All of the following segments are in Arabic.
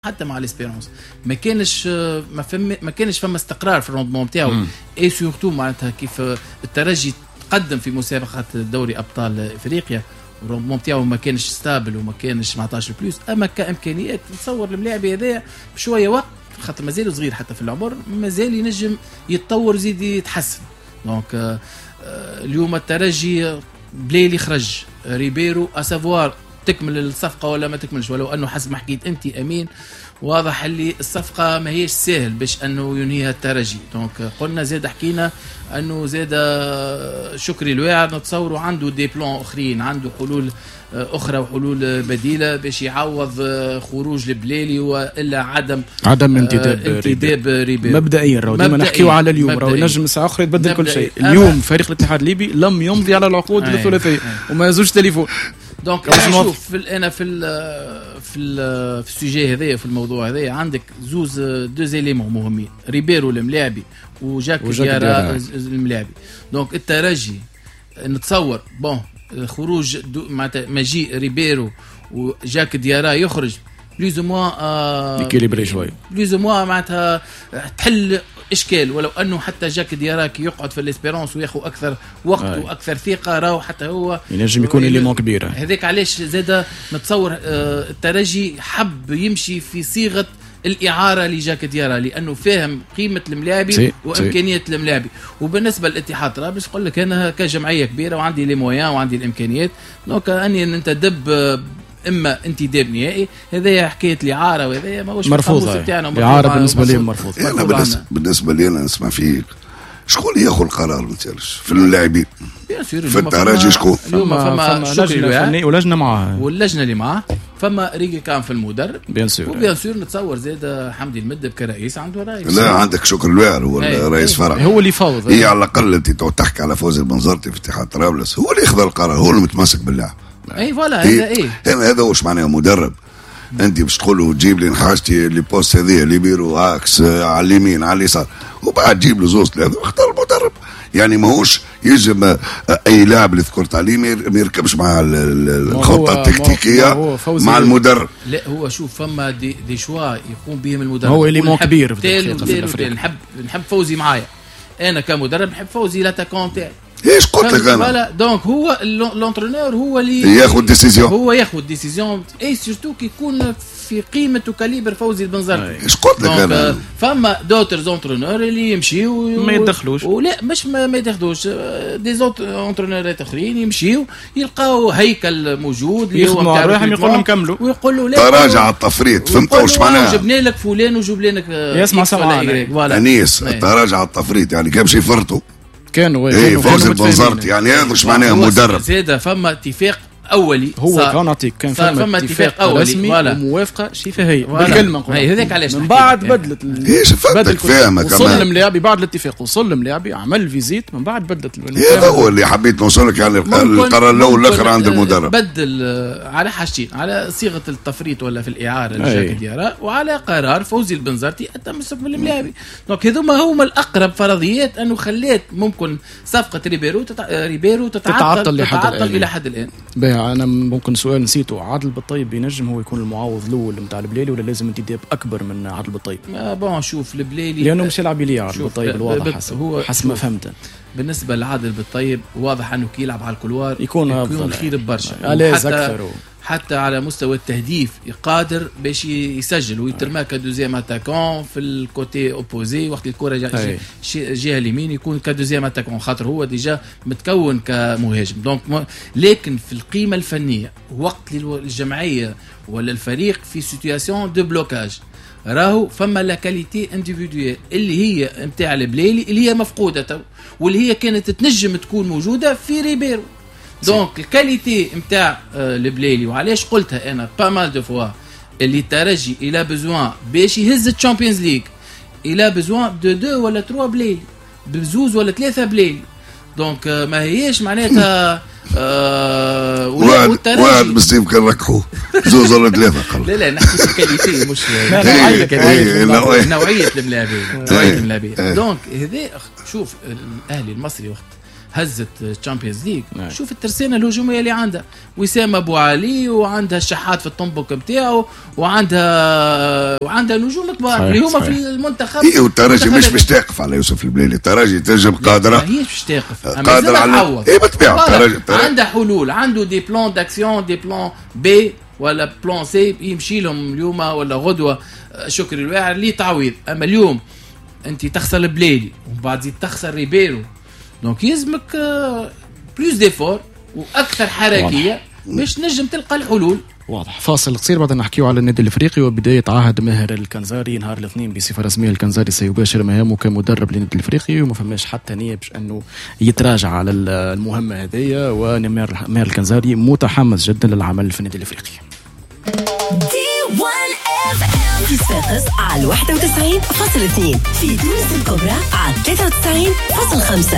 حتى مع الاسبيرونس ما كانش فما استقرار في الروندمون نتاعو. اي سورتو معناتها كيف الترجي تقدم في مسابقه دوري ابطال افريقيا الروندمون نتاعو ما كانش ستابل وما كانش 17 بلس. اما كامكانيات نتصور الملاعب هذا بشويه وقت خاطر مازال صغير حتى في العمر مازال ينجم يتطور يزيد يتحسن. دونك اليوم الترجي بليلي خرج ريبيرو اسافوار تكمل الصفقه ولا ما تكملش، ولو انه حسب ما حكيت انت امين واضح اللي الصفقه ما هيش سهل باش انه ينهيها الترجي. دونك قلنا زاد حكينا انه زاد شكري الواعر نتصوروا عنده دي بلان اخرين، عنده حلول اخرى وحلول بديله باش يعوض خروج البليلي والا عدم انتداب ريبيرو مبدئيا. راهو ديما نحكيو على اليوم، راهو ينجم ساعه اخرى يتبدل كل شيء. اليوم فريق الاتحاد الليبي لم يمضي على العقود الثلاثيه وما يزوجش تليفون. دونك نشوف انا في السوجي هذايا في الموضوع هذايا عندك زوز دو زيليمون مهمين، ريبيرو الملاعبي وجاك ديارا الملاعبي. دونك الترجي نتصور بون خروج مجيء ريبيرو وجاك ديارا يخرج بلوز موا اكيليبري شوي بلوز موا معناتها تحل اشكال، ولو انه حتى جاك دياراك يقعد في الاسبيرونس وياخذ اكثر وقت واكثر ثقه راهو حتى هو ينجم يكون ليمون كبيره. هذاك علاش زاد نتصور الترجي حب يمشي في صيغه الاعاره لجاك ديارا لانه فاهم قيمه الملاعبي وامكانيه الملاعبي. وبالنسبه للاتحاد طرابلس نقول لك انا كجمعيه كبيره وعندي لي مويان وعندي الامكانيات، دونك اني انت دب اما انتداب نهائي هذا حكايه الاعاره وهذا ماهوش مرفوض. الاعاره بالنسبه لي مرفوض. انا بالنسبه لي انا نسمع فيك شكون ياخذ القرار ما تسالش في اللاعبين في الترجي شكون؟ اليوم فما شكري الفني ولجنه معاه واللجنه اللي معاه فما ريقي كان في المدرب بيان سور وبيان سور نتصور زاد حمدي المدب كرئيس عنده رئيس. لا عندك شكري الواعر هو رئيس فرع هو اللي يفاوض. هي على الاقل انت تحكي على فوز البنزرتي في اتحاد طرابلس هو اللي ياخذ القرار، هو اللي متمسك باللاعب. اي فوالا هذا واش معناه مدرب. انت باش تقول له جيب لي حاجتي اللي بوست هذه اللي بيرو عكس على اليمين على اليسار وبعد جيب له زوز ثلاثه واختار المدرب. يعني ماهوش يجب اي لاعب اللي ذكرت عليه ما يركبش مع الخطه التكتيكيه مع المدرب. لا هو شوف فما دي شوا يقوم بهم المدرب. هو اللي مو كبير في نحب فوزي معايا انا كمدرب نحب فوزي لاتاكون تاعي. ايش قلت لك انا؟ فوالا دونك هو لونترونور هو اللي ياخذ ديسيزيون، هو ياخذ ديسيزيون اي سورتو كي يكون في قيمه وكاليبر فوزي البنزرتي. ايش قلت لك انا؟ فما دوتر زونترونور اللي يمشيو ما يدخلوش ولا مش ما يدخلوش دي زوت اونترونورات اخرين يمشيو يلقاو هيكل موجود اللي هو نتاع روحهم يقول لهم كملوا ويقول له لا تراجع التفريط. فهمت واش معناها؟ جبنا لك فلان وجبنا لك يسمع سمعنا انيس تراجع التفريط يعني كان شي فرطوا كانوا فوز البنزرتي يعني هذا واش معناها مدرب. زاد فما اتفاق اولي هو كانتيك كان فما اتفاق اولي رسمي وموافقه شفهيه بالكلمه نقول هذاك علاش من بعد بدلت ايش فهمتك فاهمه كمان وصل الملاعبي بعد الاتفاق وصل الملاعبي عمل فيزيت من بعد بدلت هذا هو اللي حبيت نوصلك يعني القرار الاول والاخر عند المدرب بدل على حاجتين على صيغه التفريط ولا في الاعاره لجاك ديارا وعلى قرار فوزي البنزرتي التمسك بالملاعبي. دونك هذوما هما الاقرب فرضيات انه خلات ممكن صفقه ريبيرو تتعطل الى حد الان. انا ممكن سؤال نسيته، عادل بالطيب ينجم هو يكون المعاوض الاول نتاع البليلي ولا لازم انتداب اكبر من عادل بالطيب؟ بون شوف البليلي لانه مش يلعب لي عادل بالطيب الواضح حسب ما فهمت. بالنسبه لعادل بالطيب واضح انه كي يلعب على الكولوار يكون افضل خير برشا حتى على مستوى التهديف قادر باش يسجل ويترمى كدوزيام اتاكون في الكوتي اوبوزي وقت الكره جهه اليمين يكون كدوزيام اتاكون خاطر هو ديجا متكون كمهاجم. دونك لكن في القيمه الفنيه وقت الجمعيه ولا الفريق في سيتوياسيون دو بلوكاج راهو فما لا كاليتي انديفيدويل اللي هي نتاع البليلي اللي هي مفقوده واللي هي كانت تنجم تكون موجوده في ريبيرو. دونك الكاليتي نتاع البليلي وعلاش قلتها انا با مال دو فوا اللي ترجي الى بزوان باش يهز الشامبيونز ليغ الى بزوان دو 2 ولا 3 بليل بزوز ولا 3 بليل. دونك ما هيش معناتها واحد مسلم كان ركحوه زوز ولا 3 قبل. لا نحكي كاليتي مش نوعيه الملاعبين دونك هذا شوف الاهلي المصري وقت هزت تشامبيونز ليج. شوف الترسانه الهجوميه اللي عندها وسام ابو علي، وعندها الشحات في الطنبوك نتاعو، وعندها نجوم كبار اللي هما في المنتخب. اي والترجي مش باش تقف على يوسف البليلي، الترجي تنجم قادره، هي باش تقف قادره على اي بالطبيعه. الترجي عنده حلول، عنده دي بلان داكسيون، دي بلان بي ولا بلان سي يمشي لهم اليوم ولا غدوه. شكري الواعر ليه تعويض. اما اليوم انت تخسر البليلي وبعد زيد تخسر ريبيرو، دونك يلزمك بلوس ديفور واكثر حركيه باش نجم تلقى الحلول. واضح. فاصل قصير بعد نحكيو على النادي الافريقي وبدايه عهد ماهر الكنزاري نهار الاثنين بصفه رسميه. الكنزاري سيباشر مهامه كمدرب للنادي الافريقي وما فماش حتى نيه باش انه يتراجع على المهمه هذه، وماهر الكنزاري متحمس جدا للعمل في النادي الافريقي. في صفاقس على 91.2، في تونس الكبرى على 93.5.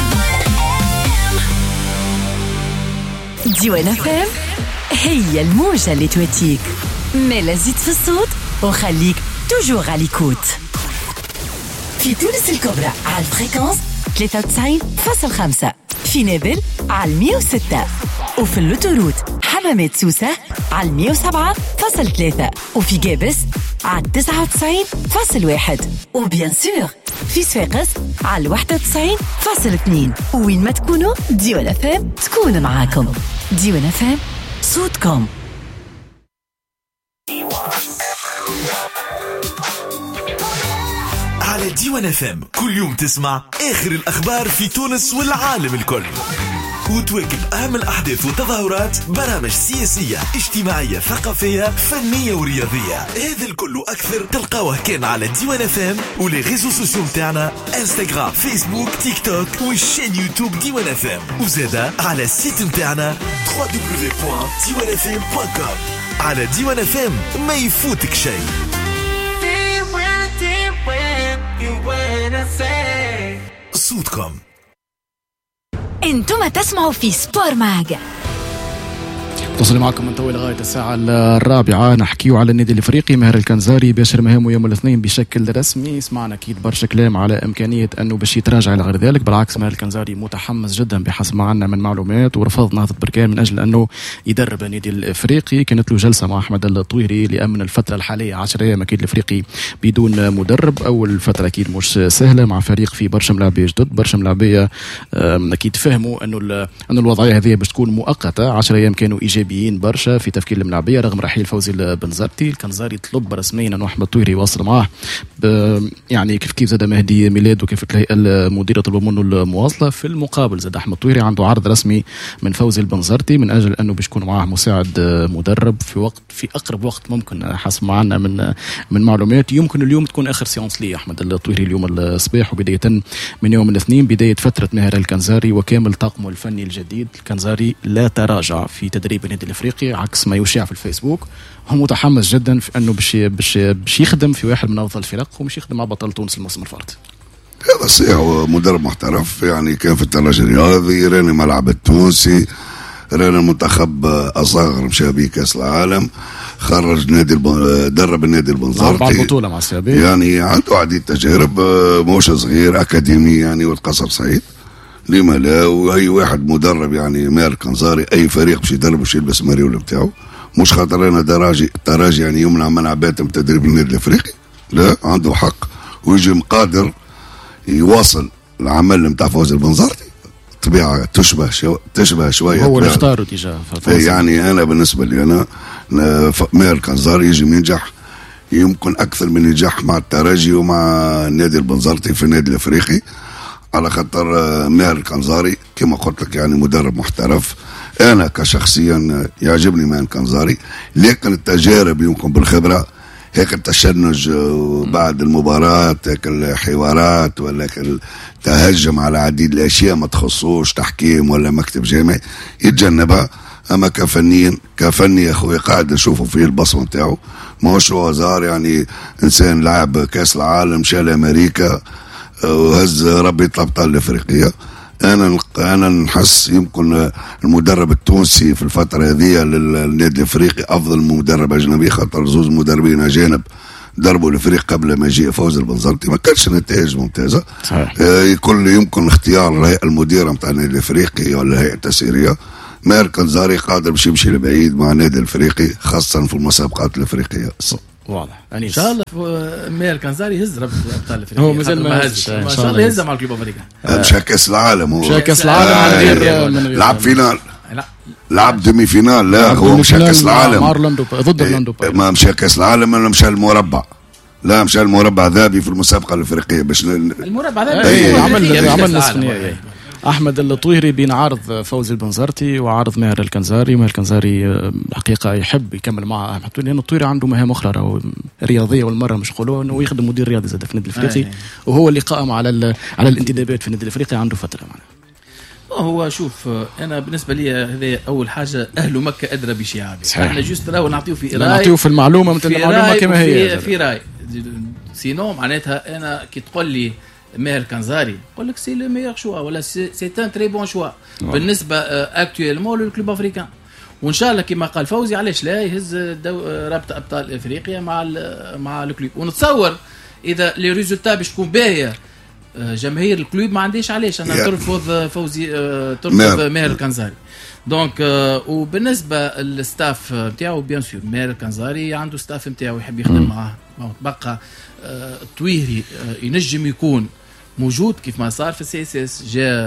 ديوان فام هي الموجة اللي تواتيك، مالا زيد في الصوت وخليك توجور على ليكوت. في تونس الكبرى على الفريكونس 93.5، في نابل على 106، وفي اللوتوروت حمامات سوسة على 107.3، وفي جابس على 99.1، وبيان سور في صفاقس على 91.2. وين ما تكونوا ديوان فام تكون معاكم. ديوان فام صوتكم. على ديوان فام كل يوم تسمع آخر الأخبار في تونس والعالم الكل، وتواكب أهم الأحداث والتظاهرات، برامج سياسية اجتماعية ثقافية فنية ورياضية. هذا الكل أكثر تلقاوه كان على ديوان فام ولي ريزو سوسيو متاعنا، انستغرام، فيسبوك، تيك توك والشين يوتيوب ديوان فام، وزادا على السيت متاعنا www.diwanfm.com. على ديوان فام ما يفوتك شيء. صوتكم. انتم تسمعوا في سبور ماج. توصل معكم من طويل لغاية الساعة 4 نحكيو على النادي الافريقي. ماهر الكنزاري باشر مهامه يوم الاثنين بشكل رسمي. سمعنا اكيد برشا كلام على امكانية انه باش يتراجع الى غير ذلك. بالعكس ماهر الكنزاري متحمس جدا بحسب ما عندنا من معلومات، ورفض نهضة بركان من اجل انه يدرب النادي الافريقي. كانت له جلسة مع احمد الطويري لامن الفترة الحالية 10 ايام اكيد الافريقي بدون مدرب. اول فترة اكيد مش سهلة مع فريق في برشا ملاعبية جدد، برشا ملاعبية اكيد فهموا انه الوضعية هذه باش تكون مؤقتة. 10 ايام كانوا ايجابيين برشا في تفكير الملاعبيه رغم رحيل فوزي البنزرتي. الكنزاري طلب رسميا انه احمد الطويري يواصل معاه، يعني كيف زاد مهدي ميلاد وكيف الهيئه المديره طلبوا منه المواصله. في المقابل زاد احمد الطويري عنده عرض رسمي من فوزي البنزرتي من اجل انه باش يكون معاه مساعد مدرب في اقرب وقت ممكن حسب ما عندنا من معلومات. يمكن اليوم تكون اخر سيونس لي احمد الطويري اليوم الصباح، وبدايه من يوم الاثنين بدايه فتره ماهر الكنزاري وكامل طاقمه الفني الجديد. الكنزاري لا تراجع في تدريب النادي الافريقي عكس ما يشاع في الفيسبوك. هو متحمس جدا في انه باش يخدم في واحد من افضل الفرق ومش يخدم مع بطل تونس الموسم الفارط. هذا صحيح، هو مدرب محترف يعني، كان في الترجي الرياضي، راني الملعب التونسي، راني المنتخب اصغر مشى بيه كاس العالم، خرج درب النادي البنزرتي بعد بطوله مع السيابي، يعني عنده عديد تجارب، موش صغير اكاديمي يعني، والقصر سعيد لما لا. واي واحد مدرب يعني ماهر الكنزاري اي فريق باش يدرب باش يلبس مريول بتاعه، مش خاطر انا التراجي يعني يمنع من عباتهم تدريب النادي الافريقي، لا عنده حق ويجي قادر يواصل العمل نتاع فوز البنزرتي. طبيعه تشبه شويه هو اللي اختاره تجاه يعني. انا بالنسبه لي انا ماهر الكنزاري يجي ينجح يمكن اكثر من نجاح مع الترجي ومع النادي البنزرتي في النادي الافريقي، على خاطر ماهر الكنزاري كما قلت لك يعني مدرب محترف. انا كشخصيا يعجبني ماهر الكنزاري، لكن التجارب يمكن بالخبره هيك التشنج بعد المباراة، هيك الحوارات ولا التهجم على عديد الاشياء ما تخصوش تحكيم ولا مكتب جامعي يتجنبها. اما كفني يا اخوي قاعد نشوفه فيه البصمه بتاعه، ما هوش وزار يعني انسان لعب كاس العالم شال امريكا وهز ربي الابطال الافريقيه. انا نحس يمكن المدرب التونسي في الفتره هذه للنادي الافريقي افضل من مدرب اجنبي، خاطر زوز مدربين اجانب دربوا الفريق قبل ما يجي فوز البنزرتي ما كانش نتائج ممتازه. صحيح. يمكن اختيار المدير نتاع النادي الافريقي ولا الهيئه التسييريه. ماهر كنزاري قادر باش يمشي لبعيد مع النادي الافريقي خاصه في المسابقات الافريقيه. واضح. ان شاء الله ماهر كنزاري يهز رابطه الابطال الافريقيه. هو مازال ما هزش ان شاء الله يهزها مع الكلوب افريقيا. مشى كاس العالم هو مشى كاس العالم من غير لعب فينال لا لعب ديمي فينال. لا هو مشى كاس العالم ضد اورلاندو ما مشى كاس العالم ولا مشى المربع. لا مشى المربع ذهبي في المسابقه الافريقيه باش المربع ذهبي عمل نصف نهائي. احمد الطويري بين عارض فوزي البنزرتي وعارض ماهر الكنزاري. ماهر الكنزاري الحقيقه يحب يكمل معه احمد لانه الطويري عنده مهام اخرى رياضيه والمره مش يقولوا انه يخدم مدير رياضي زاد في النادي الافريقي وهو اللي قائم على الانتدابات في النادي الافريقي عنده فتره معنا. هو شوف انا بالنسبه لي هذا اول حاجه اهل مكه ادرى بشعابه. احنا جوست راهو نعطيو في راي نعطيو في المعلومه مثل المعلومه كما هي في راي سينو معناتها انا كي تقول لي ماهر كنزاري نقول لك سي لو ميور شوا ولا سي ان تري بون شوا بالنسبه اكطويلمون للكلوب افريكان. وان شاء الله كما قال فوزي علاش لا يهز رابطه ابطال افريقيا مع الكلوب. ونتصور اذا لي ريزولتا باش تكون باهيه جماهير الكلوب ما عنديش علاش انا ترفض فوزي ترفض ماهر كنزاري. دونك وبالنسبه للستاف نتاعو بيان سور ماهر كنزاري عنده ستاف نتاعو يحب يخدم معاه. بقى الطويري ينجم يكون موجود كيف ما صار في السي اس اس.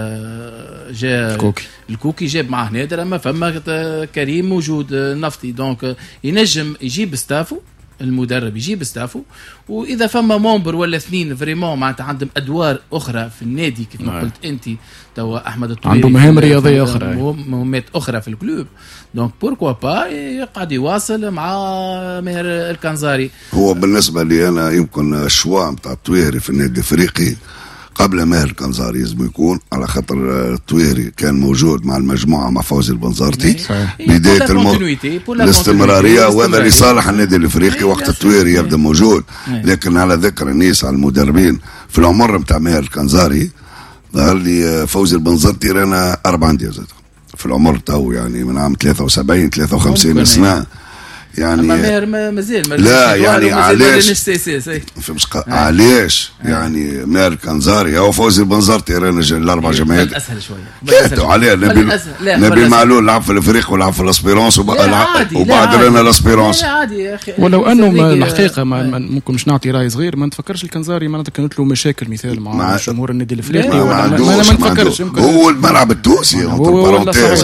جاء الكوكي جاب معاه نادر اما فما كريم موجود نفطي. دونك ينجم يجيب ستافو المدرب يجيب ستافو. واذا فما مومبر ولا اثنين فريمون معناتها عندهم ادوار اخرى في النادي كيف ما قلت انت توا احمد الطويري عنده مهام رياضيه اخرى مهمات اخرى في الكلوب. دونك بوركوا با يقعد يواصل مع ماهر الكنزاري. هو بالنسبه لي انا يمكن الشوا نتاع الطويري في النادي الافريقي قبل ماهر الكنزاري لازم يكون على خاطر الطويري كان موجود مع المجموعه مع فوزي البنزرتي بدايه الاستمراريه وهذا لصالح النادي الافريقي وقت الطويري يبدا موجود. لكن على ذكر الناس على المدربين في العمر نتاع ماهر الكنزاري ظهر لي فوزي البنزرتي رانا 4 انديه في العمر تو يعني من عام 73 53 سنه يعني ماهر مازال لا يعني علاش علاش يعني ماهر كنزاري او فوزي البنزرتي رانا الاربع جماعات اسهل شويه عليه نبي معلول لعب في الافريق ولعب في الاسبيرونس وبعد رانا الاسبيرونس عادي يا اخي. ولو انه الحقيقه ممكن مش نعطي راي صغير ما نتفكرش الكنزاري معناتها كانت له مشاكل مثال مع جمهور النادي الافريقي ما نتفكرش هو الملعب التونسي هو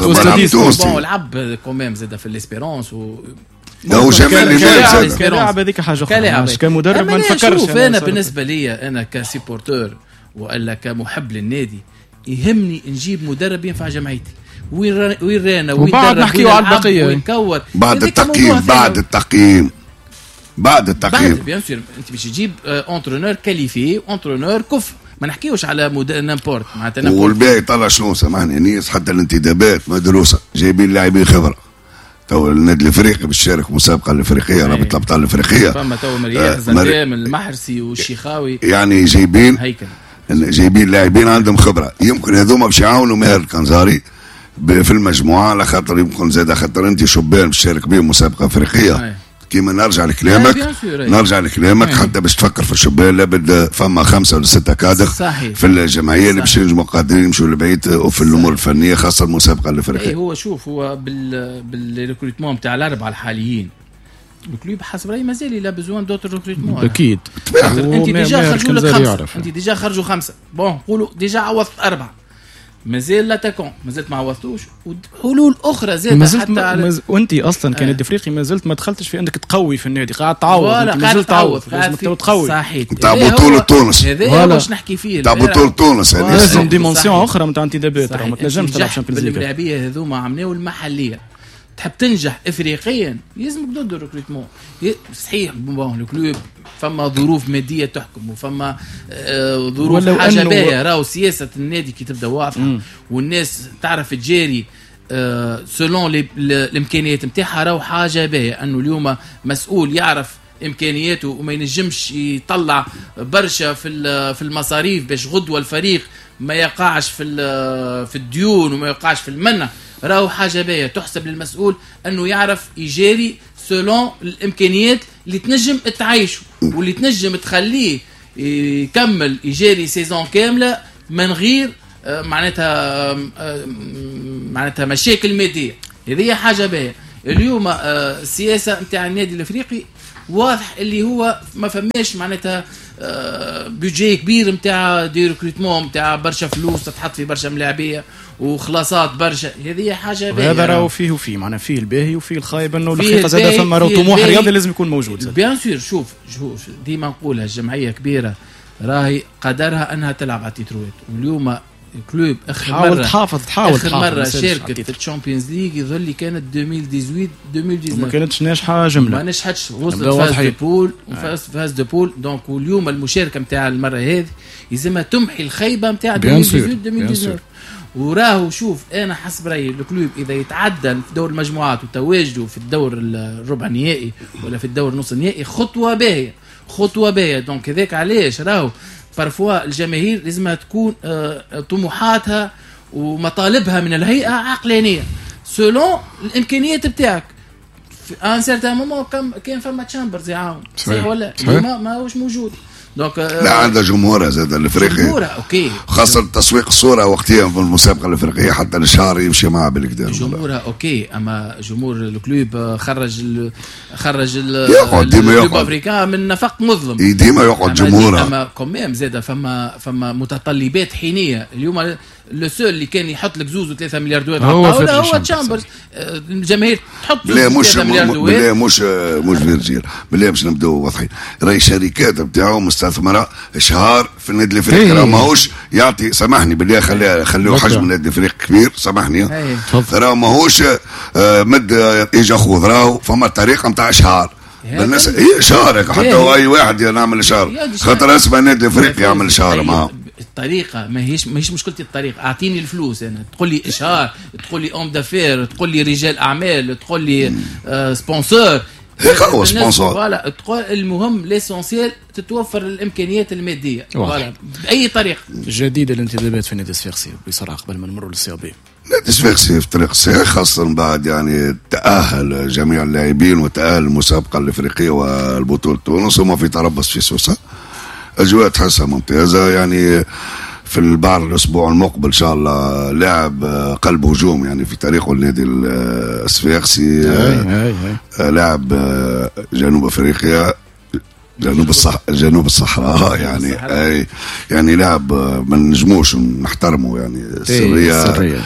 لعب كوميم زاد في الاسبيرونس هو جمال كلاعب هذيك حاجه اخرى كمدرب ما نفكرش. انا بالنسبه لي انا كسيبورتور والا كمحب للنادي يهمني نجيب مدرب ينفع جمعيتي وين رانا وبعد نحكيو على البقيه ونكور بعد التقييم بعد بيان سور انت باش تجيب اونترونور كاليفي اونترونور كفء ما نحكيوش على نامبورت معناتها والباقي طلع شنو سامحني نيس حتى الانتدابات مدروسه جايبين لاعبين خبره. تو النادي الافريقي باش يشارك مسابقه الافريقيه رابطه الابطال الافريقيه فما تو مرياح زندام المحرسي والشيخاوي يعني جايبين لاعبين عندهم خبره يمكن هذوما باش يعاونوا ماهر الكنزاري في المجموعه على خاطر يمكن زاد خاطر انت شبان باش تشارك بهم مسابقه افريقيه. كيما نرجع لكلامك حتى باش تفكر في الشبان لابد فما 5 ولا 6 كادر في الجمعيه اللي باش ينجموا قادرين يمشوا لبعيد وفي الامور الفنيه خاصه المسابقه الافريقيه. هو شوف هو بالريكروتمون نتاع الاربعه الحاليين الكلوب حسب رايي مازال لا بزوان دوتر ريكروتمون اكيد. انت ديجا خرجوا لك 5 انت ديجا خرجوا 5 بون قولوا ديجا عوضت 4 مازال لا تكون مازلت ما عوضتوش وحلول اخرى زاد حتى وانت اصلا كنادي افريقي ما زلت ما دخلتش في انك تقوي في النادي قاعد تعوض ما زلت تعوض تقوي صحيح نتاع بطوله تونس هذا واش نحكي فيه نتاع بطوله تونس لازم ديمونسيون اخرى نتاع انتدابات ما تنجمش تلعب شامبيونز ليغ باللاعبيه هذوما عملوا المحليه تحب تنجح افريقيا يلزمك ضد الريكروتمون صحيح بون الكلوب فما ظروف ماديه تحكم وفما ظروف حاجه باهيه راهو سياسه النادي كي تبدا واضحه والناس تعرف تجاري سولون الامكانيات نتاعها راهو حاجه باهيه انه اليوم مسؤول يعرف امكانياته وما ينجمش يطلع برشا في المصاريف باش غدوه الفريق ما يقعش في الديون وما يقعش في المنة راهو حاجه باهيه تحسب للمسؤول انه يعرف يجاري سولون الامكانيات اللي تنجم تعيشه واللي تنجم تخليه يكمل يجاري سيزون كامله من غير معناتها مشاكل ماديه. هذه حاجه باهيه. اليوم السياسه نتاع النادي الافريقي واضح اللي هو ما فماش معناتها بيجي كبير نتاع دي ريكروتمون نتاع برشا فلوس تتحط في برشا ملاعبيه وخلاصات برشا. هذه حاجه باهيه. هذا راهو فيه معناها فيه الباهي وفيه الخايب انه الحقيقه زاد فما طموح رياضي لازم يكون موجود. بيان سور. شوف ديما نقولها الجمعيه كبيره راهي قدرها انها تلعب على التيتروات. واليوم كلوب تحاول تحافظ اخر مره شاركت في الشامبيونز ليج يظل لي كانت 2018 ما كانتش ناجحه جمله. ما نجحتش وصلت فاز دو بول فاز دو بول. دونك واليوم المشاركه نتاع المره هذه يلزمها تمحي الخيبه نتاع 2018. وراهو شوف انا حسب رايي الكلوب اذا يتعدى في دور المجموعات وتواجده في الدور الربع نهائي ولا في الدور نص النهائي خطوه باهيه. دونك هذاك علاش راهو بارفوا الجماهير لازمها تكون طموحاتها ومطالبها من الهيئه عقلانيه سولون الامكانيات بتاعك. في ان سيرتان مومون كان فما تشامبرز يعاون صحيح ولا ما هوش موجود. دونك لا عندها جمهورها زاد الافريقي جمهورها اوكي خاصه تسويق الصوره وقتها في المسابقه الافريقيه حتى الشهر يمشي معها بالكدا. جمهورها اوكي اما جمهور الكلوب خرج ديما الكلوب افريكان من نفق مظلم. ديما يقعد جمهورها اما كوميم زاد فما متطلبات حينيه. اليوم لو سول اللي كان يحط لك زوز و3 مليار دولار هو تشامبرز. الجماهير تحط لا مش فيرجيل بالله باش نبداو واضحين. راهي الشركات بتاعهم مستثمره شهر في النادي الافريقي راه ماهوش يعطي سامحني بالله خليه حجم النادي الافريقي كبير سامحني راه ماهوش مد اجا خذ راهو فما طريقه نتاع شهر بالناس شهر حتى اي واحد يعمل شهر خاطر اسمه النادي الافريقي يعمل شهر معاه. الطريقه ماهيش مشكلتي الطريقه. اعطيني الفلوس انا تقول لي اشهار تقول لي اوم دافير تقول لي رجال اعمال تقول لي سبونسور هو سبونسور فوالا تقول المهم ليسونسيال تتوفر الامكانيات الماديه فوالا باي طريقه. جديده الانتدابات في نادي الصفاقسي بصراحه قبل ما نمروا للسيابي. نادي الصفاقسي في طريق الصحيح خاصه بعد يعني تاهل جميع اللاعبين وتاهل المسابقه الافريقيه والبطوله تونس وما في تربص في سوسه. اجواء تحسها ممتازه يعني. في البعض الاسبوع المقبل ان شاء الله لاعب قلب هجوم يعني في تاريخه النادي الصفاقسي لاعب جنوب افريقيا جنوب الصحراء يعني لاعب ما نجموش نحترمه يعني سريه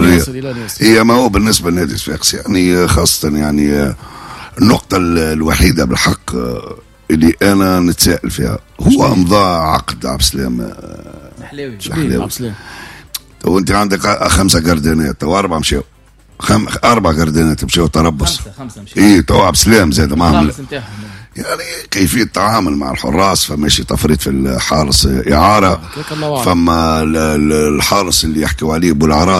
هي ما هو بالنسبه للنادي الصفاقسي يعني خاصه يعني النقطه الوحيده بالحق اللي انا نتساءل فيها هو امضاء عقد عبد السلام حلاوي. وانت عندك 5 جردانات و4 مشاو 4 جردانات مشاو تربص 5 مشاو تو عبد السلام زاد معهم يعني كيفيه التعامل مع الحراس فماشي تفريط في الحارس اعاره فما الحارس اللي يحكوا عليه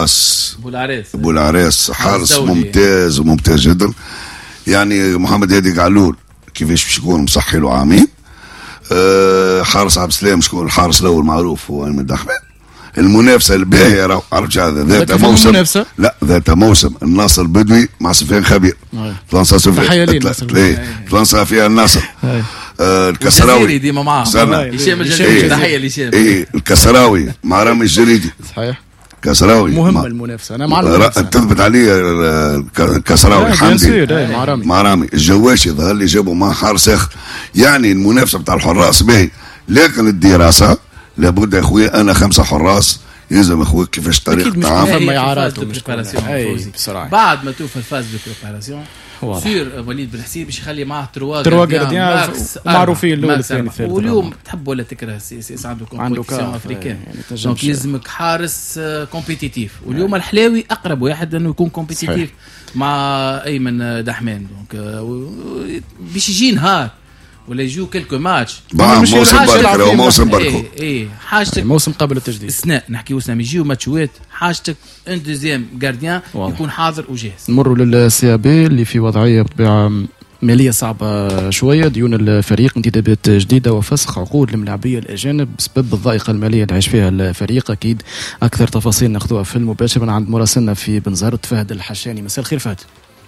بولعراس حارس ممتاز وممتاز جدا يعني. محمد هادي قعلول كيفاش باش يكون مصحي له عامين. حارس عبد السلام شكون الحارس الاول معروف هو احمد احمد. المنافسه الباهيه راه عرفت هذا ذات موسم ذات موسم الناصر البدوي مع سفيان خبير فرنسا فرنسا فيها الناصر الكسراوي ديما معاه هشام الجزائري تحيه لهشام الكسراوي مع رامي الجريدي صحيح كسراوي مهمه المنافسه انا مع تثبت عليه الكسراوي حمدي مع رامي الجواشي ظهر لي جابوا مع حارس اخر يعني المنافسه بتاع الحراس باهي. لكن الدراسه لابد يا اخويا انا 5 حراس يلزم اخويا كيفاش طريقه التعامل ما يعارض بصراحه بعد ما توفى الفاز دو بريباراسيون سير وليد بالحسيب باش يخلي معاه 3 جارديان معروفين الاول الثاني الثالث. واليوم تحب ولا تكره السياسي عنده كومبيتيسيون افريكان دونك يلزمك حارس كومبيتيتيف. واليوم الحلاوي اقرب واحد انه يكون كومبيتيتيف مع ايمن دحمان دونك باش يجي نهار ولا يجوا كلكو ماتش موسم بركو حاجتك الموسم قبل التجديد اثناء نحكيو سنة يجيو ماتشوات حاجتك ان دوزيام جارديان يكون حاضر وجاهز. نمروا للسي بي اللي في وضعيه بطبيعه ماليه صعبه شويه. ديون الفريق انتدابات جديده وفسخ عقود الملاعبيه الاجانب بسبب الضائقه الماليه اللي عايش فيها الفريق. اكيد اكثر تفاصيل ناخذوها في المباشر من عند مراسلنا في بنزرت فهد الحشاني. مساء الخير فهد.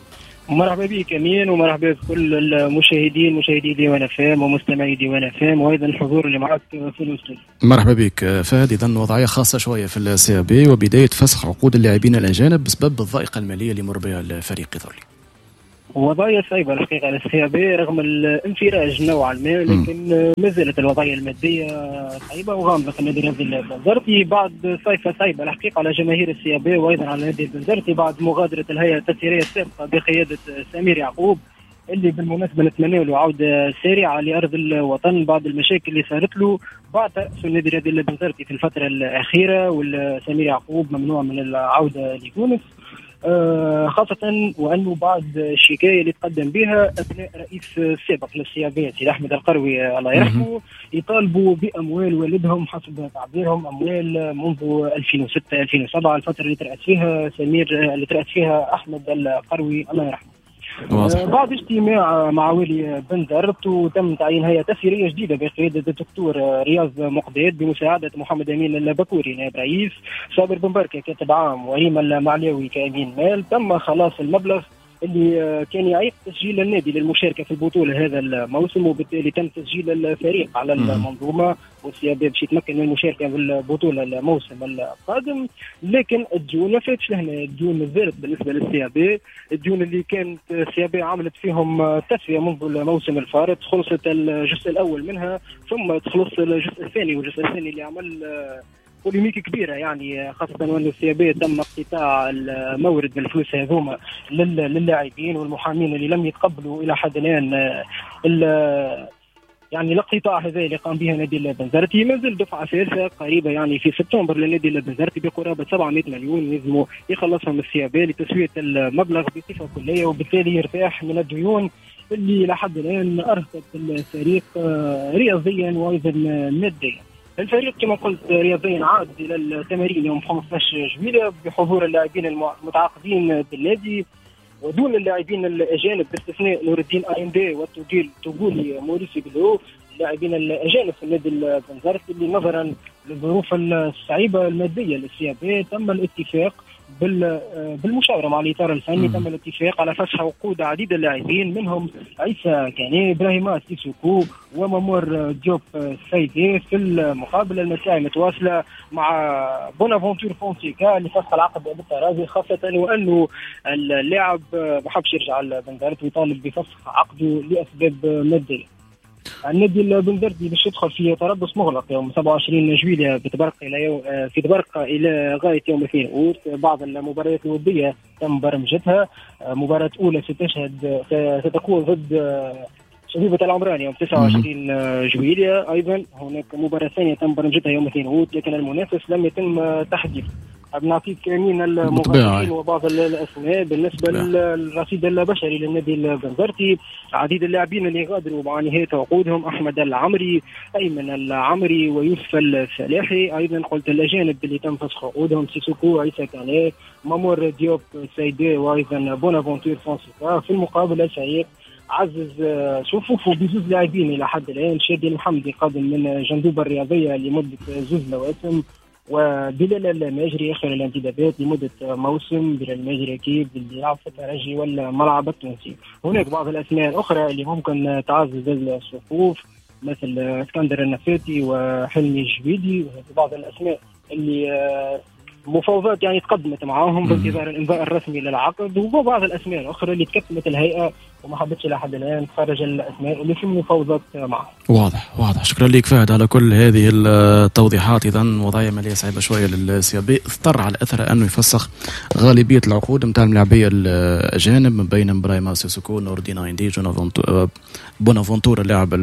مرحبا بك امين، ومرحبا بكل المشاهدين مشاهدي ديوان افام ومستمعي ديوان افام، وايضا الحضور اللي معك في الاستوديو. مرحبا بك فهد. اذا وضعيه خاصه شويه في السي بي وبدايه فسخ عقود اللاعبين الاجانب بسبب الضائقه الماليه اللي يمر بها الفريق الذولي. وضعية صعبة الحقيقة على السي بي رغم الانفراج نوعا ما، لكن ما زالت الوضعية المادية صعبة وغامضة في النادي الرياضي البنزرتي بعد صيفة صعبة الحقيقة على جماهير السي بي وايضا على النادي البنزرتي بعد مغادرة الهيئة التسييرية السابقة بقيادة سمير يعقوب، اللي بالمناسبة نتمنى له عودة سريعة لأرض الوطن بعد المشاكل اللي صارت له بعد تأسيس النادي الرياضي البنزرتي في الفترة الأخيرة، والسمير يعقوب ممنوع من العودة لتونس، خاصة وأنه بعد الشكاية اللي تقدم بها أثناء رئيس السابق للسي بي سيد أحمد القروي الله يرحمه يطالبوا بأموال والدهم حسب تعبيرهم أموال منذ 2006-2007 الفترة اللي ترأس فيها أحمد القروي الله يرحمه. بعد اجتماع مع والي بنزرت وتم تعيين هيئة تسييرية جديدة بقيادة الدكتور رياض مقداد بمساعدة محمد أمين البكوري نائب رئيس، صابر بن بركة كاتب عام، وريم المعلوي كأمين مال. تم خلاص المبلغ اللي كان يعيق تسجيل النادي للمشاركة في البطولة هذا الموسم، وبالتالي تم تسجيل الفريق على المنظومة والسيابي باش يتمكن من المشاركة في البطولة الموسم القادم. لكن الديون ما فاتش لهنا، الديون مازالت بالنسبة للسيابي، الديون اللي كانت السيابي عملت فيهم تسوية منذ الموسم الفارط، خلصت الجزء الأول منها ثم تخلص الجزء الثاني، والجزء الثاني اللي عمل بوليميك كبيرة يعني، خاصة وأن السيابية تم اقتطاع المورد من الفلوس هذوما للاعبين والمحامين اللي لم يتقبلوا إلى حد الآن يعني الاقتطاع هذا اللي قام به نادي البنزرتي. ما زال دفعة ثالثة قريبة يعني في سبتمبر للنادي البنزرتي بقرابة 700 مليون لازم يخلصهم السيابية لتسوية المبلغ بصفة كلية، وبالتالي يرتاح من الديون اللي لحد الآن أرهقت الفريق رياضيا وأيضا ماديا. الفريق كما قلت رياضيا عاد الى التمارين يوم 15 جويلية بحضور اللاعبين المتعاقدين بالنادي ودون اللاعبين الاجانب باستثناء نور الدين ايندي والتوغولي موريسي بلو، اللاعبين الاجانب في النادي البنزرتي اللي نظرا للظروف الصعيبه الماديه للسيابي تم الاتفاق بالمشاوره مع الاطار الفني، تم الاتفاق على فسخ عقود عديد اللاعبين منهم عيسى كاني، ابراهيم سيسوكو ومامور ديوب سيدي، في المقابل المساعي متواصله مع بونافونتور فونسيكا اللي فسخ العقد بالتراضي، خاصه وانه اللاعب ما حبش يرجع البنزرتي ويطالب بفسخ عقده لاسباب ماديه. النادي البنزرتي باش يدخل في تربص مغلق يوم 27 جويلية في تبرقة إلى غاية يوم 2 أوت. بعض المباريات الودية تم برمجتها، مباراة أولى ستكون ضد شبيبة العمراني يوم 29 جويلية، أيضا هناك مباراة ثانية تم برمجتها يوم 2 أوت لكن المنافس لم يتم تحديده. نعطيك من المغادرين وبعض الاسماء بالنسبه للرصيد البشري للنادي البنزرتي. عديد اللاعبين اللي غادروا مع نهايه عقودهم: احمد العمري، ايمن العمري، ويوسف الفلاحي. ايضا قلت الاجانب اللي تم فسخ عقودهم: سيسوكو، عيسى كاني، مامور ديوب سيدي، وايضا بونافونتور فونسيكا. في المقابل الفريق عزز صفوفه بزوز لاعبين الى حد الان: شادي المحمدي قادم من جندوبه الرياضيه لمده زوز مواسم، وبلال الماجري اخر الانتدابات لمده موسم. بلال الماجري اكيد اللي يلعب في الترجي والملعب التونسي. هناك بعض الاسماء الاخرى اللي ممكن تعزز الصفوف مثل اسكندر النفاتي وحلمي الجبيدي، وهذه بعض الاسماء اللي مفاوضات يعني تقدمت معاهم بانتظار الامضاء الرسمي للعقد، وبعض الاسماء الاخرى اللي تكتمت الهيئه وما حبتش لحد الان تخرج الاسماء اللي في المفاوضات معهم. واضح. شكرا لك فهد على كل هذه التوضيحات. اذا وضعيه ماليه صعبه شويه للسيابي، اضطر على اثر انه يفسخ غالبيه العقود نتاع اللاعبيه الاجانب من بين ابراهيم سيسوكو، نور الدين ايندي، بونافونتور اللاعب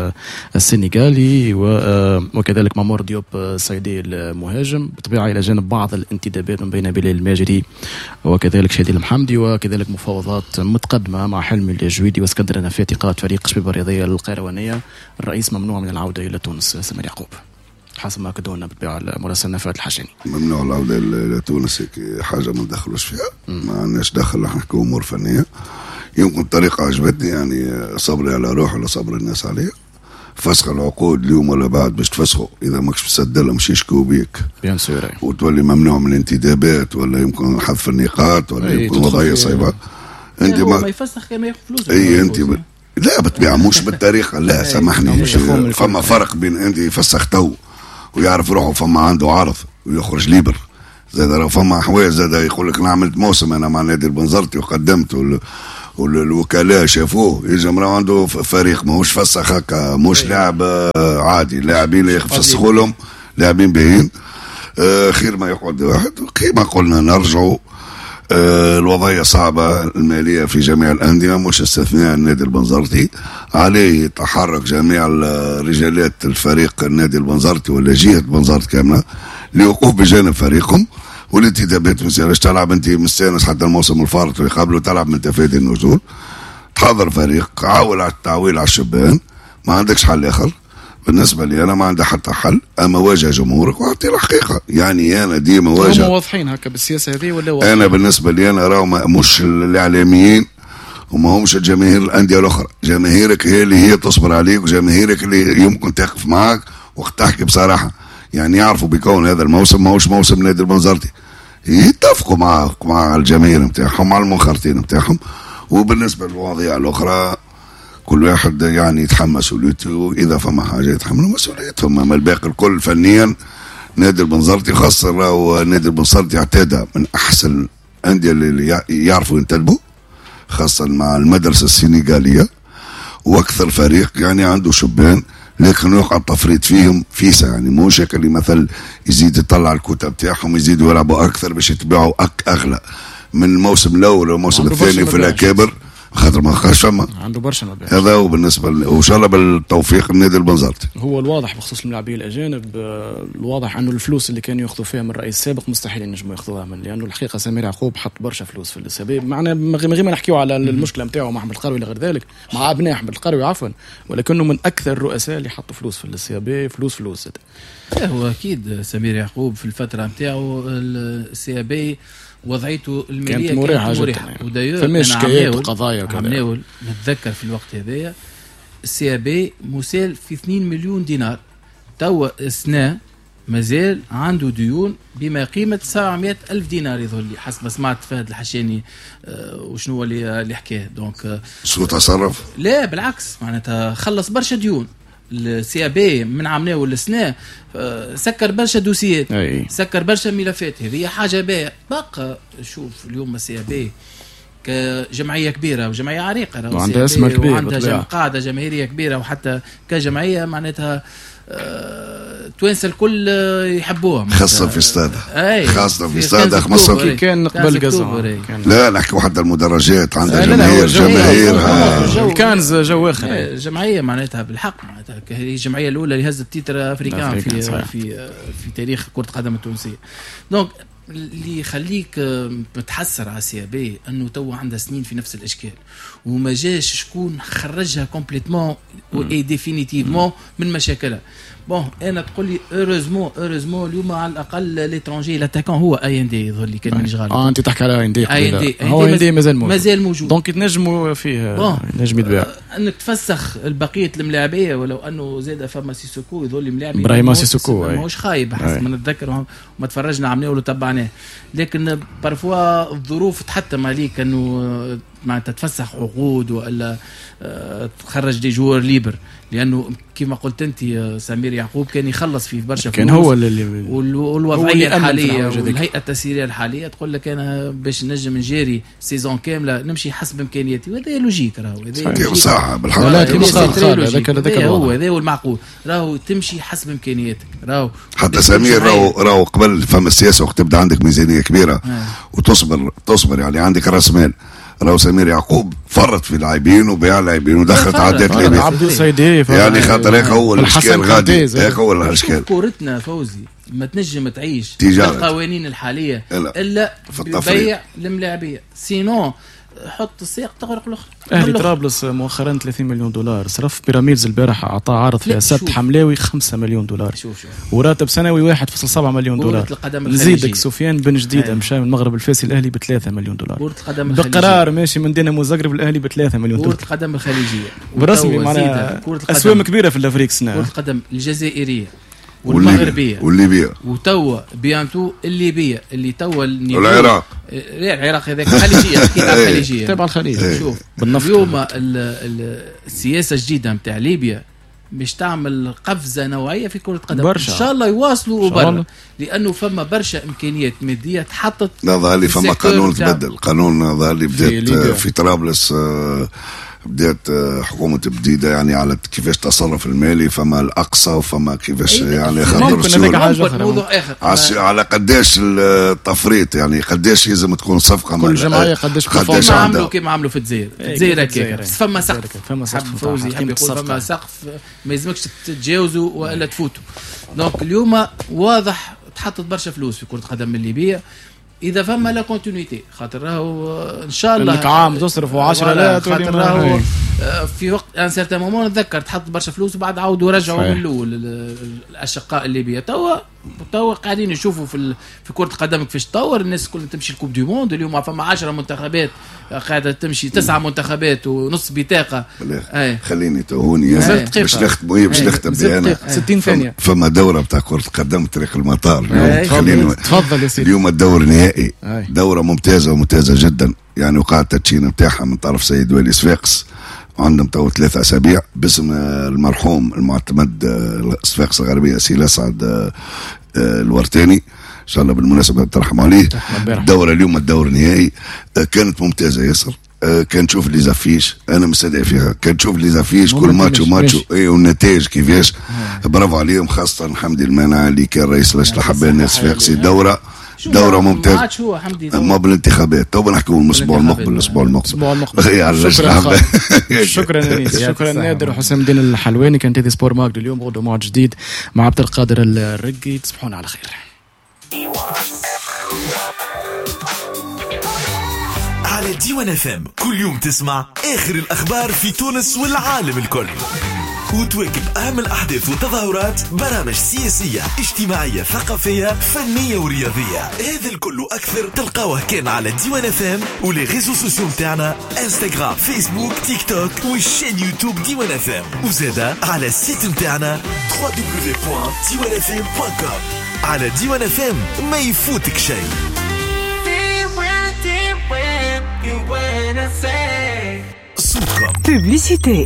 السنغالي، وكذلك مامور ديوب سيدي المهاجم. بالطبيعه الى جانب بعض الانتدابات من بين بلال الماجري وكذلك شادي المحمدي، وكذلك مفاوضات متقدمه مع حلمي الجويدي واسكندر النفاتي قائد فريق شبيبه الرياضيه القيروانيه. الرئيس ممنوع من العوده الى تونس سمير يعقوب حسب ما كدونا بالطبيعه المراسل نفاد الحشاني. ممنوع العوده الى تونس، حاجه ما ندخلوش فيها، ما عندناش دخل، احنا كامور فنيه. يمكن الطريقه عجبتني يعني صبري على روح ولا صبر الناس عليه. فسخ العقود اليوم ولا بعد باش تفسخوا، اذا ماكش مسدله مش يشكوا بيك بيان سور، وتولي ممنوع من الانتدابات ولا يمكن حذف النقاط ولا يمكن وضعيه صعبه. انت ما يفسخ كان ما ياخذ فلوس. اي انت لا بالطبيعه مش بالطريقه، لا سامحني، فما فرق بين انت يفسخ تو ويعرف روحه، فما عنده عرض ويخرج ليبر. زاد راه فما حوايج زاد يقول لك انا عملت موسم انا مع نادي البنزرتي وقدمت والوكلاء شافوه، يجي مرة عنده فريق ماهوش فسخ هكا، مش لاعب عادي، لاعبين يفسخوا لهم لاعبين باهين. خير ما يقعد واحد. كيما قلنا نرجعوا، الوضعية صعبة المالية في جميع الأندية مش استثناء النادي البنزرتي، عليه يتحرك جميع رجالات الفريق النادي البنزرتي ولا جهة بنزرت كاملة لوقوف بجانب فريقهم والانتدابات مزيانة. تلعب انت مستانس حتى الموسم الفارط ويقابلوا تلعب من تفادي النزول، تحضر فريق، عاول على التعويل على الشبان، ما عندكش حل آخر. بالنسبة لي أنا ما عندي حتى حل، أما واجه جمهورك وأعطي الحقيقة. يعني أنا ديما واجه. هم واضحين هكا بالسياسة هذه ولا واضحين؟ أنا بالنسبة لي أنا راهو مش الإعلاميين وما همش الجماهير الأندية الأخرى، جماهيرك هي اللي هي تصبر عليك، وجماهيرك اللي يمكن تقف معك وقت تحكي بصراحة. يعني يعرفوا بكون هذا الموسم ماهوش موسم نادي البنزرتي، يتفقوا مع الجماهير نتاعهم، مع المنخرطين نتاعهم. وبالنسبة للمواضيع الأخرى كل واحد يعني يتحمل مسؤوليته، إذا فما حاجة يتحملوا مسؤوليتهم. أما الباقي الكل فنيا نادي البنزرتي، خاصة راهو نادي البنزرتي اعتاد من أحسن الأندية اللي يعرفوا ينتدبوا، خاصة مع المدرسة السنغالية، وأكثر فريق يعني عنده شبان لكن يقع التفريط فيهم فيسا. يعني مو شكل اللي مثل يزيد يطلع الكتب بتاعهم يزيدوا يلعبوا أكثر باش يتبعوا أغلى من الموسم الأول والموسم الثاني في الأكابر، خاطر ما خاش فما عنده برشا مبيعات. هذا وبالنسبه وان شاء الله بالتوفيق النادي البنزرتي. هو الواضح بخصوص اللاعبين الاجانب، الواضح انه الفلوس اللي كانوا ياخذوا فيها من الرئيس السابق مستحيل ينجموا ياخذوها من، لانه الحقيقه سمير يعقوب حط برشا فلوس في السباب. معنا من غير ما نحكيو على المشكله نتاعو مع احمد القروي الى غير ذلك، مع ابناء احمد القروي عفوا، ولكنه من اكثر الرؤساء اللي حطوا فلوس في السيابي، فلوس. هو اكيد سمير يعقوب في الفتره نتاعو السيابي وضعيته الماليه كانت مريحه. وداير فماش حكايات وقضايا وكذا. نتذكر في الوقت هذايا السيابي مسال في 2 مليون دينار، توا السنة مازال عنده ديون بما قيمة 700 ألف دينار يظهر لي حسب ما سمعت فهد الحشاني. وشنو اللي حكاه دونك سوء تصرف؟ لا بالعكس، معناتها خلص برشا ديون. السي بي من عامناه والسنة سكر برشا دوسيات، سكر برشا ملفات. هذه حاجة باهية. بقى شوف اليوم السي بي كجمعية كبيرة وجمعية عريقة وعندها اسم كبير وعندها قاعدة جماهيرية كبيرة، وحتى كجمعية معناتها توانسة الكل يحبوها، خاصة في استادها، خاصة في استادها خمسة كان قبل قزم. لا نحكي حتى المدرجات عندها جماهيرها كانز جو آخر. جمعية معناتها بالحق، معناتها هي الجمعية الأولى اللي هزت تيتر أفريقيا في تاريخ كرة القدم التونسية. دونك اللي يخليك متحسر على سيابي انه تو عندها سنين في نفس الاشكال وما جاش شكون خرجها كومبليتمون اي ديفينيتيفمون من مشاكلها. بون انا تقول لي اوروزمون اليوم على الاقل ليترونجي لاتاكون هو اي ان دي يظهر لي كان مانيش غالط. انت تحكي على اي ان دي. هو اي ان دي مازال موجود دونك يتنجموا فيه نجم يتباع. انك تفسخ البقيه الملاعبيه ولو انه زاد فما سيسوكو يظل لي ملاعب ابراهيم سيسوكو ماهوش خايب حسب ما نتذكر وما تفرجنا عملناه ولا تبعناه. لكن بارفوا الظروف تحتم عليك انه معناتها تفسخ عقود ولا تخرج دي جوار ليبر، لانه كما قلت انت سمير يعقوب كان يخلص فيه برشا كان هو اللي والوضعيه الحاليه والهيئه التسييريه الحاليه تقول لك انا باش نجم نجاري سيزون كامله نمشي حسب امكانياتي، وهذا لوجيك. راهو هذا صح بالحق، هذا هو المعقول. راهو تمشي حسب امكانياتك. راهو حتى سمير راهو قبل فما السياسه وقت تبدا عندك ميزانيه كبيره وتصبر يعني عندك راس مال. راهو سمير يعقوب فرط في لاعبين وبيع لاعبين ودخل تعديات لاعبين عبد السيدي يعني خاطر هيك هو الاشكال غادي، هيك هو الاشكال. كورتنا فوزي ما تنجم تعيش بالقوانين الحاليه الا ببيع الملاعبيه، سينو حط السياق تغرق الاخر. اهلي طرابلس مؤخرا 30 مليون دولار صرف. بيراميدز البارح اعطى عرض فيها سد حملاوي 5 مليون دولار. شوف. وراتب سنوي 1.7 مليون دولار. نزيدك سفيان بن جديد مشى من المغرب الفاسي الاهلي ب3 مليون دولار. بقرار ماشي من دينامو زغرب الاهلي ب3 مليون دولار. كرة القدم الخليجيه برسمي معنا اسوام كبيره في الافريق سنه. كرة القدم الجزائريه والمغربيه والليبيه وتوا بيانتو الليبيه اللي توا والعراق. لا العراق هذاك خليجيه اكيد خليجيه تبع الخليج. شوف بالنفط. اليوم السياسه الجديده نتاع ليبيا مش تعمل قفزه نوعيه في كره القدم برشا. ان شاء الله يواصلوا برا لانه فما برشا امكانيات ماديه تحطت. لا ظهر لي فما قانون تبدل، قانون ظهر لي بدات في طرابلس بدات حكومة جديدة يعني على كيفاش تصرف المالي، فما الأقصى وفما كيفاش يعني خاطر السيولة على قداش التفريط، يعني قداش لازم تكون صفقة كل جمعية قداش عملوا كيما عملوا في الجزائر. الجزائر هكاك فما سقف، فوزي يحب يقول فما سقف ما يلزمكش تتجاوزوا والا تفوتوا. دونك اليوم واضح تحطت برشا فلوس في كرة القدم الليبية اذا فما لا كونتينيتي، خاطر راهو ان شاء الله لك عام تصرفوا 10 لا خاطر راهو في وقت ان سيرتان مومون نتذكر تحط برشا فلوس وبعد عاودوا رجعوا من الاول الاشقاء الليبيه. توا قاعدين يشوفوا في كره القدم كيفاش تطور، الناس كلها تمشي الكوب دي موند. اليوم فما 10 منتخبات قاعده تمشي، 9 منتخبات ونص بطاقه. خليني توهوني باش نختم بها 60 ثانيه. فما دوره بتاع كره القدم طريق المطار خليني تفضل يا سيدي. اليوم الدور النهائي دوره ممتازه جدا يعني، وقع التدشين نتاعها من طرف سيد والي صفاقس. عندهم تو 3 أسابيع باسم المرحوم المعتمد صفاقس الغربية سي الأسعد الورتاني، إن شاء الله بالمناسبة ترحم عليه. الدورة اليوم الدور النهائي كانت ممتازة ياسر. كان تشوف لي زافيش، انا مستدعي فيها، كان تشوف لي زافيش كل ماتشو والنتائج كيفاش. برافو عليهم، خاصة حمدي المنع اللي كان رئيس لجنة الحبان صفاقسي. دورة ممتازة. ما بالانتخابات تو بنحكوا الاسبوع المقبل. شكرا انيس. شكرا نادر وحسام الدين الحلواني. كانت هذه سبور ماك اليوم، غدوة موعد جديد مع عبد القادر الرقي. تصبحون على خير. على ديوان FM كل يوم تسمع آخر الأخبار في تونس والعالم الكل، وتواكب أهم الأحداث والتظاهرات، برامج سياسية اجتماعية ثقافية فنية ورياضية. هذا الكل أكثر تلقاوه كان على ديوان FM ولي ريزو سوسيو متاعنا انستغرام فيسبوك تيك توك والشين يوتيوب ديوان FM، وزادا على السيت متاعنا www.diwanfm.com. على ديوان FM ما يفوتك شيء. Publicité.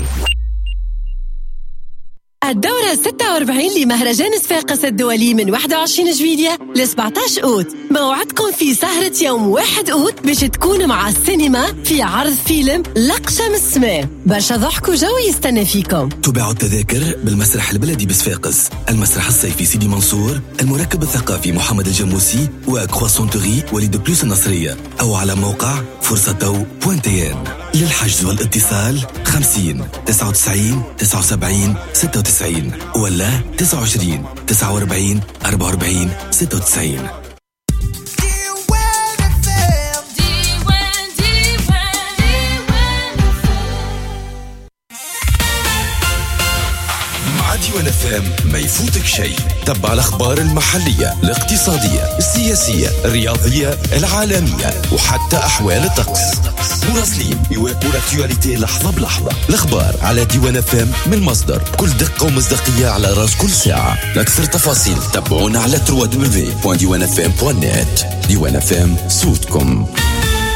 الدورة 46 لمهرجان صفاقس الدولي من 21 جويلية ل 17 أوت. موعدكم في سهرة يوم 1 أوت باش تكونوا مع السينما في عرض فيلم لقشة من السماء. برشا ضحك وجو يستنى فيكم. تباعوا التذاكر بالمسرح البلدي بصفاقس، المسرح الصيفي سيدي منصور، المركب الثقافي محمد الجموسي وكرواسونتوري وليد بلوس النصرية، أو على موقع فرصتو.tn. للحجز والاتصال 50 99 79 96 ولا 29 49 44 96. ديوان FM ما يفوتك شيء. تبع الأخبار المحلية، الاقتصادية، السياسية، الرياضية، العالمية، وحتى أحوال الطقس. مراسلين يواكبوا الأكتواليتي لحظة بلحظة. الأخبار على ديوان FM من مصدر كل دقة ومصداقية على رأس كل ساعة. لأكثر تفاصيل تابعونا على www.diwanfm.net. ديوان FM صوتكم.